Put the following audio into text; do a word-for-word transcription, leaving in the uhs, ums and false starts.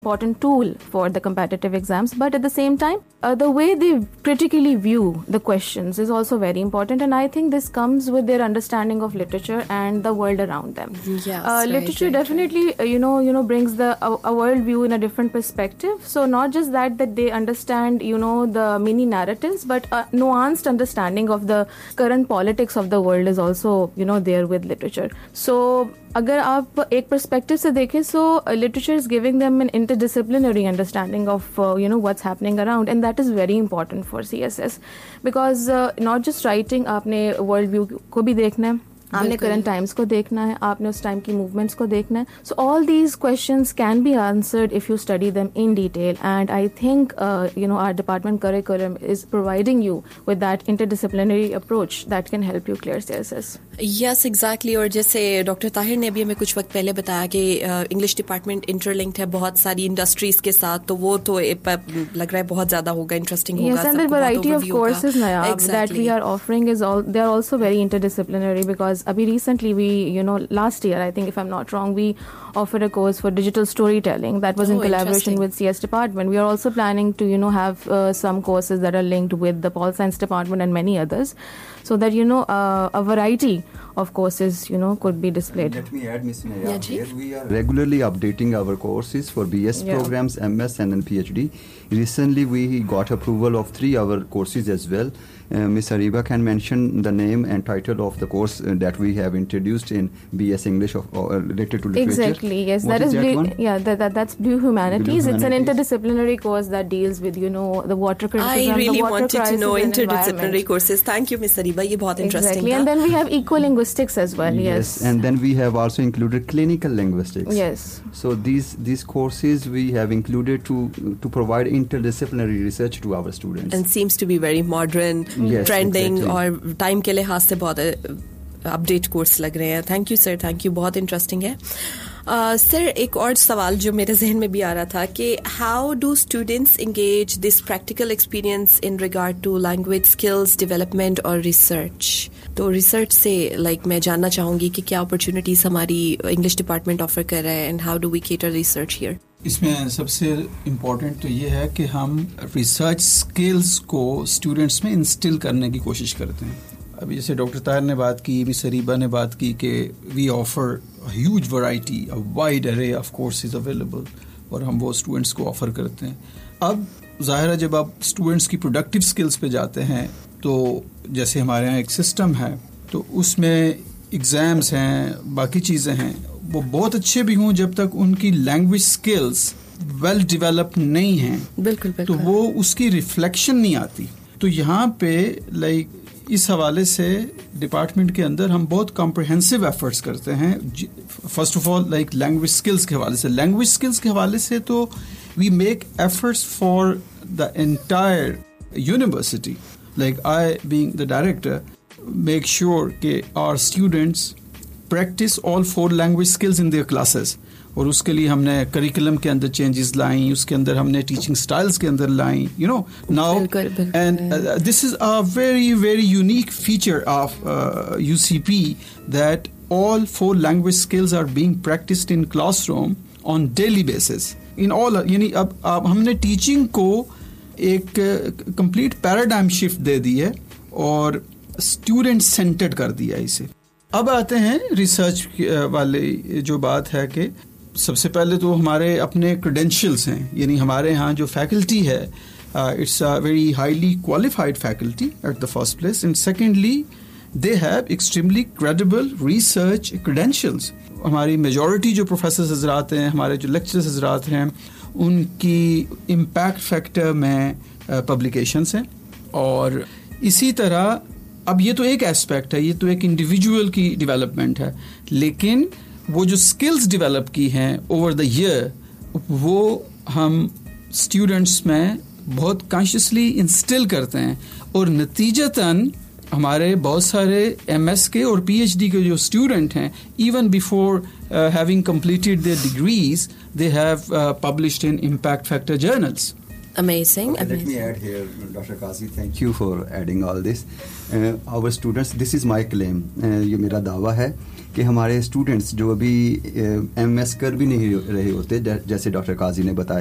important tool for the competitive exams, but at the same time uh, the way they critically view the questions is also very important, and I think this comes with their understanding of literature and the world around them. Yes, uh, right, literature right, definitely right. Uh, you know you know brings the a, a world view in a different perspective, so not just that that they understand you know the mini narratives, but a nuanced understanding of the current politics of the world is also you know there with literature. So اگر آپ ایک perspective سے دیکھیں سو literature is giving them N انٹرڈسپلنری understanding of you know what's happening around, and that is very important for C S S, because not just writing, آپ نے world view کو بھی دیکھنا ہے, آپ نے کرنٹ ٹائمس کو دیکھنا ہے, آپ نے اس ٹائم کی موومنٹس کو دیکھنا ہے. سو all these questions can be answered if you study them in detail, and I think you know R department curriculum is providing you with that inter disciplinary approach that can help you clear C S S. Yes exactly. اور جیسے doctor Tahir نے ابھی ہمیں کچھ وقت پہلے بتایا کہ انگلش ڈپارٹمنٹ انٹر لنکڈ ہے بہت ساری انڈسٹریز کے ساتھ, تو وہ تو لگ رہا ہے بہت زیادہ ہوگا, انٹرسٹنگ ہوگا. Yes, and the variety of courses Nayab that we are offering is all, they are also very interdisciplinary, because abhi recently we you know last year, I think if I'm not wrong, we offered a course for digital storytelling that was oh, in collaboration with C S department. We are also planning to you know have uh, some courses that are linked with the Pol Science department and many others, so that you know uh, a variety of courses you know could be displayed. Let me add, Miss Naya, yeah, here we are regularly updating our courses for B S yeah. programs, M S and then P H D. Recently we got approval of three other courses as well. Uh, Miss Ariba can mention the name and title of the course uh, that we have introduced in B S English of, uh, related to literature. Exactly, yes. What that is, is that blue, one? yeah, that, that, that's Blue Humanities. Blue It's Humanities. an interdisciplinary course that deals with, you know, the water criticism, I really the water wanted crisis to know and interdisciplinary courses. Thank you, Miss Ariba. Ye bahut interesting. Exactly, and then we have eco-linguistics as well. Yes. Yes, and then we have also included clinical linguistics. Yes. So these these courses we have included to to provide interdisciplinary research to our students. And seems to be very modern, yes, trending, exactly. اور time کے لحاظ سے بہت update course لگ رہے ہیں. Thank you sir, thank you, بہت interesting ہے. سر ایک اور سوال جو میرے ذہن میں بھی آ رہا تھا کہ how do students engage this practical experience in regard to language skills development اور ریسرچ. تو ریسرچ سے لائک میں جاننا چاہوں گی کہ کیا اپرچونیٹیز ہماری انگلش ڈپارٹمنٹ آفر کر رہا ہے, and how do we cater research hair. اس میں سب سے امپورٹنٹ تو یہ ہے کہ ہم ریسرچ اسکلز کو اسٹوڈینٹس میں انسٹل کرنے کی کوشش کرتے ہیں. ابھی جیسے ڈاکٹر طاہر نے بات کی, مس اریبا نے بات کی کہ we offer huge variety, wide array of courses available, اور ہم وہ اسٹوڈینٹس کو آفر کرتے ہیں. اب ظاہر ہے جب آپ اسٹوڈینٹس کی پروڈکٹیو اسکلس پہ جاتے ہیں تو جیسے ہمارے یہاں ایک سسٹم ہے تو اس میں ایگزامس ہیں, باقی چیزیں ہیں, وہ بہت اچھے بھی ہوں, جب تک ان کی لینگویج اسکلس ویل ڈیولپ نہیں ہیں بالکل تو وہ اس کی ریفلیکشن نہیں آتی. تو یہاں پہ لائک اس حوالے سے ڈپارٹمنٹ کے اندر ہم بہت کمپریہنسو ایفرٹس کرتے ہیں. First of all like language skills کے حوالے سے لینگویج اسکلس کے حوالے سے تو we make efforts for the entire university. Like I being the director make sure کہ are students practice all four language skills in their classes, اور اس کے لیے ہم نے کریکولم کے اندر چینجز لائیں, اس کے اندر ہم نے ٹیچنگ اسٹائلس کے اندر لائیں, you know now, and this is a very very unique feature of you C P that all four language skills are being practiced in classroom on daily basis in all. یعنی اب اب ہم نے teaching کو ایک complete paradigm shift دے دی ہے اور student centred کر دیا اسے. اب آتے ہیں ریسرچ والے جو بات ہے کہ سب سے پہلے تو ہمارے اپنے کریڈینشیلس ہیں, یعنی ہمارے ہاں جو فیکلٹی ہے it's a very highly qualified faculty at the first place, and secondly they have extremely credible research credentials. ہماری میجورٹی جو پروفیسرز حضرات ہیں, ہمارے جو لیکچرز حضرات ہیں, ان کی امپیکٹ فیکٹر میں پبلیکیشنس ہیں. اور اسی طرح اب یہ تو ایک اسپیکٹ ہے, یہ تو ایک انڈیویجول کی ڈیولپمنٹ ہے, لیکن وہ جو اسکلز ڈیولپ کی ہیں اوور دا ایئر وہ ہم اسٹوڈنٹس میں بہت کانشیسلی انسٹل کرتے ہیں, اور نتیجتاً ہمارے بہت سارے ایم ایس کے اور پی ایچ ڈی کے جو اسٹوڈنٹ ہیں, even before having completed their degrees, they have published in impact factor journals. Amazing. Okay, let me add here, Doctor Qazi, thank you for adding all this. Uh, our students, this is my claim. Uh, یہ میرا دعویٰ ہے کہ ہمارے students جو ابھی M S کر بھی نہیں رہے ہوتے, جیسے ڈاکٹر قاضی نے بتایا